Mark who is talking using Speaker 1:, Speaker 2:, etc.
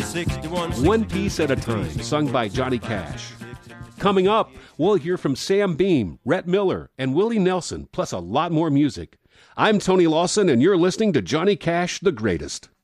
Speaker 1: 61.
Speaker 2: One Piece at a Time, sung by Johnny Cash. Coming up, we'll hear from Sam Beam, Rhett Miller, and Willie Nelson, plus a lot more music. I'm Tony Lawson, and you're listening to Johnny Cash, the Greatest.